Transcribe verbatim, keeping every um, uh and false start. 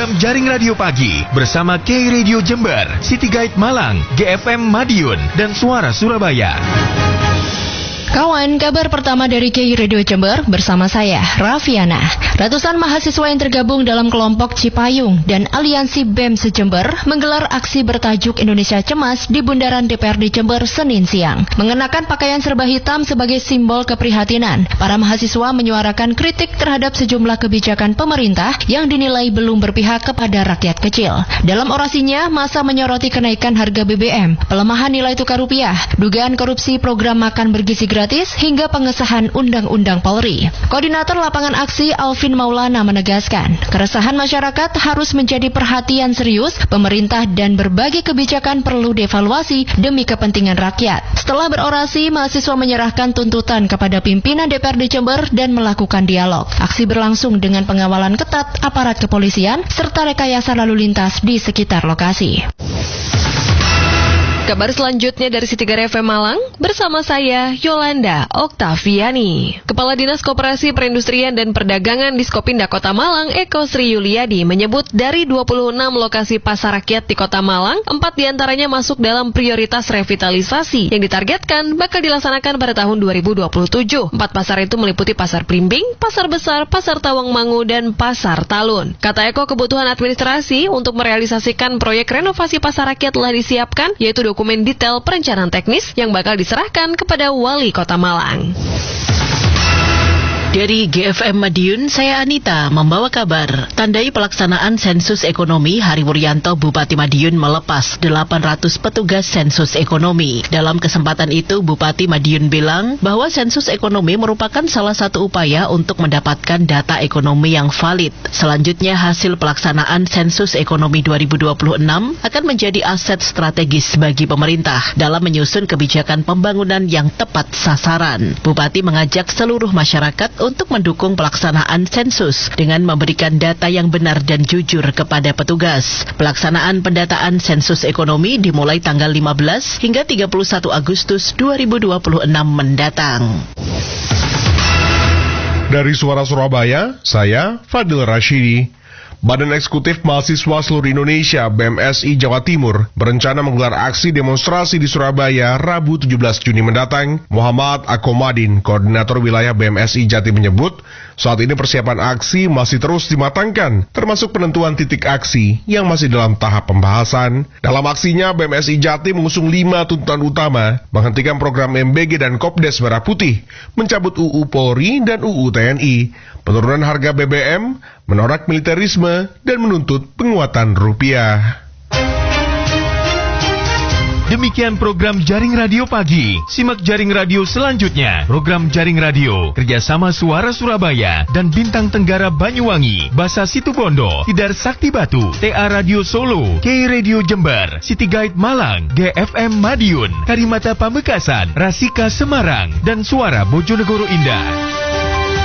program Jaring Radio Pagi bersama K Radio Jember, City Guide Malang, G F M Madiun, dan Suara Surabaya. Kawan, kabar pertama dari K Radio Jember bersama saya, Raffiana. Ratusan mahasiswa yang tergabung dalam kelompok Cipayung dan Aliansi B E M se-Jember menggelar aksi bertajuk Indonesia Cemas di Bundaran D P R D Jember Senin siang. Mengenakan pakaian serba hitam sebagai simbol keprihatinan, para mahasiswa menyuarakan kritik terhadap sejumlah kebijakan pemerintah yang dinilai belum berpihak kepada rakyat kecil. Dalam orasinya, massa menyoroti kenaikan harga B B M, pelemahan nilai tukar rupiah, dugaan korupsi program makan bergizi gratis, gratis hingga pengesahan Undang-Undang Polri. Koordinator lapangan aksi Alvin Maulana menegaskan, keresahan masyarakat harus menjadi perhatian serius pemerintah dan berbagai kebijakan perlu dievaluasi demi kepentingan rakyat. Setelah berorasi, mahasiswa menyerahkan tuntutan kepada pimpinan D P R D Jember dan melakukan dialog. Aksi berlangsung dengan pengawalan ketat aparat kepolisian serta rekayasa lalu lintas di sekitar lokasi. Kabar selanjutnya dari City Guide F M Malang bersama saya, Yolanda Oktaviani. Kepala Dinas Koperasi Perindustrian dan Perdagangan Diskopindah Kota Malang, Eko Sri Yuliadi, menyebut dari dua puluh enam lokasi pasar rakyat di Kota Malang, empat diantaranya masuk dalam prioritas revitalisasi yang ditargetkan bakal dilaksanakan pada tahun dua ribu dua puluh tujuh. Empat pasar itu meliputi Pasar Primbing, Pasar Besar, Pasar Tawangmangu, dan Pasar Talun. Kata Eko, kebutuhan administrasi untuk merealisasikan proyek renovasi pasar rakyat telah disiapkan, yaitu dokumen detail perencanaan teknis yang bakal diserahkan kepada Wali Kota Malang. Dari G F M Madiun, saya Anita membawa kabar. Tandai pelaksanaan sensus ekonomi, Hari Wuryanto Bupati Madiun melepas delapan ratus petugas sensus ekonomi. Dalam kesempatan itu, Bupati Madiun bilang bahwa sensus ekonomi merupakan salah satu upaya untuk mendapatkan data ekonomi yang valid. Selanjutnya, hasil pelaksanaan sensus ekonomi dua ribu dua puluh enam akan menjadi aset strategis bagi pemerintah dalam menyusun kebijakan pembangunan yang tepat sasaran. Bupati mengajak seluruh masyarakat untuk mendukung pelaksanaan sensus dengan memberikan data yang benar dan jujur kepada petugas. Pelaksanaan pendataan sensus ekonomi dimulai tanggal lima belas hingga tiga puluh satu Agustus dua ribu dua puluh enam mendatang. Dari Suara Surabaya, saya Fadil Rashidi. Badan Eksekutif Mahasiswa Seluruh Indonesia B M S I Jawa Timur berencana menggelar aksi demonstrasi di Surabaya Rabu tujuh belas Juni mendatang. Muhammad Akomadin, Koordinator Wilayah B M S I Jatim menyebut, saat ini persiapan aksi masih terus dimatangkan, termasuk penentuan titik aksi yang masih dalam tahap pembahasan. Dalam aksinya, B M S I Jatim mengusung lima tuntutan utama, menghentikan program M B G dan Kopdes Merah Putih, mencabut U U Polri dan U U T N I, penurunan harga B B M, menolak militerisme, dan menuntut penguatan rupiah. Demikian program Jaring Radio Pagi. Simak Jaring Radio selanjutnya. Program Jaring Radio kerjasama Suara Surabaya dan Bintang Tenggara Banyuwangi, Basa Situbondo, Tidar Sakti Batu, T A Radio Solo, K Radio Jember, City Guide Malang, G F M Madiun, Karimata Pamekasan, Rasika Semarang, dan Suara Bojonegoro Indah.